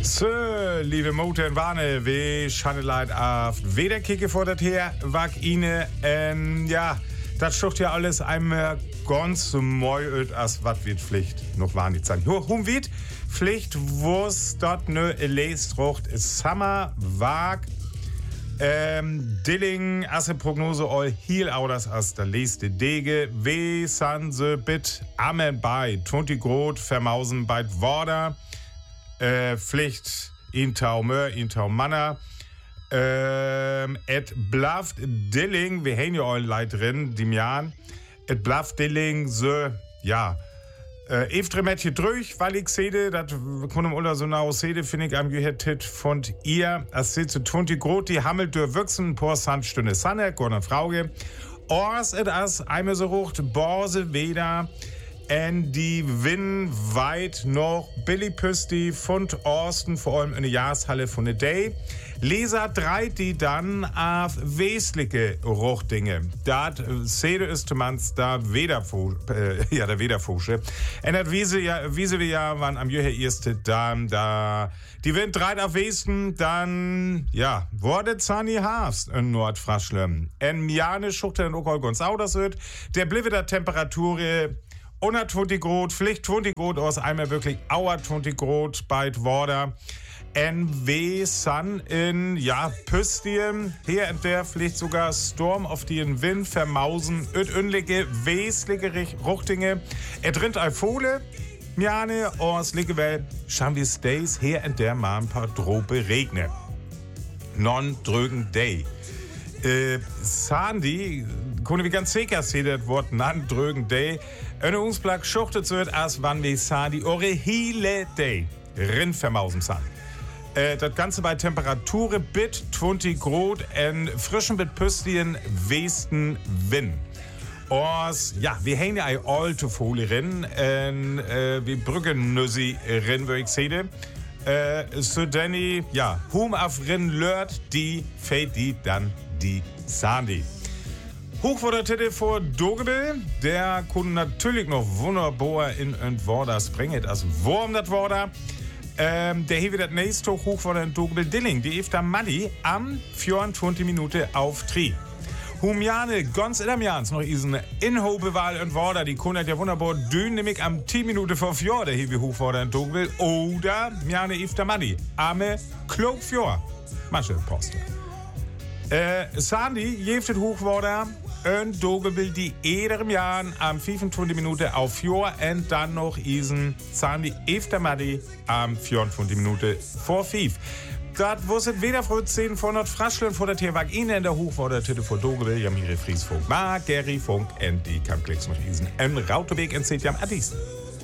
So, liebe Mutter und Warne, wie Schandeleit auf Wederkicke vor das her, wag Ine, ja, das schucht ja alles einmal ganz moi as wat wird Pflicht noch war nicht sein. Nur wird Pflicht, wo's dort nö lest rocht, Summer, wag, Dilling, asse Prognose all heel auders as der leste Dege, we san se bit amen bei, 20 Grot, vermausen bei Worder, Pflicht in Tau Mör, in Tau Manner. Et blaft Dilling, wir haben ja all Leid drin, die Jahren. Et blaft Dilling, so, ja. Eftre Mädchen durch, weil ich sehe, das kann oder so nah sehe, finde ich am gehört von ihr, als sie zu 20 Grot, die hammelt durch Wüchsen, por Sandstunde Sanne, Gordon Frauge. Ors et as, einmal so rucht, Borse weder. En die win weit noch Billy Püsti von Orsten, vor allem in der Jahreshalle von der Day. Leser dreit die dann auf wesentliche Ruchdinge. Dat sede ist mans da der Wederfusche. En dat wiese wir ja, wann am Jöher erste dann da die Wind dreit auf Westen, dann ja, wurde Zani Hafst in Nordfraschlem. En Jane schuchte in Okol ganz Audersöd. Der bliebe der Temperatur 120 Grad, Pflicht 20 Grad aus einmal wirklich Auer 20 Grad bei Worder. NW Sun in, ja, Püstien, hier in der Pflicht sogar Storm auf den Wind, vermausen, ödünlige, weslige Ruchtinge. Drinnt Eifole, Mjane, aus Liggewell, schauen wir Stays, hier in der mal ein paar Drobe regne. Non-drögen Day. Sandy, können wir ganz sicher sehen, das Wort non-drögen Day. Eine Umsplag schuchtet wird, als wann wir Sandy ore hele Day. Rind vermausen san. Das Ganze bei Temperatur bit 20 Grad en frischen bit Püstien Westen Wind. Ors, ja, wir haben ja eine alte Folie rin, wir brücken nüssi rin, würde ich sehen. So Danny, ja, hum auf rin lört, die fällt die dann die Sandy. Hoch vor der Titel vor Dogebel, der kann natürlich noch wunderbar in und Worder springet, also Wurm das Worder. Der hier wieder das nächste hoch vor der Dogebel Dilling, die Efter Mali am 24 Minuten auf Tri. Humjane, ganz in dem Jans noch isen Inhobewahl und Worder, die kann ja wunderbar dünn, nämlich am 10 Minuten vor Fjord, der hier wie hoch vor der Dogebel, oder Mjane Efter Mali, arme Klog Fjord. Masche Poste. Sandy, jeftet Hochworder und Dogebel die ederem Jahren am 25 Minuten auf Fjord und dann noch isen Sandy Efter Mali am 24 Minuten vor 5. Das wusstet weder vor 10 von Nordfraschlen vor der Tierwag in der Hochworder Titel vor Dogebel, Jamire Friesfunk, Mark, Gary Funk und die Kampklicks noch isen en Rautebeek en Zetiam Addis.